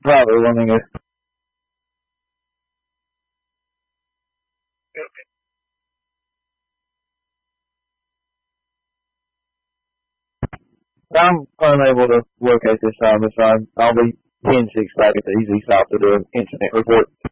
Probably running it. I'm unable to locate this time. I'll be 10-6 back at the Easy Stop to do an incident report.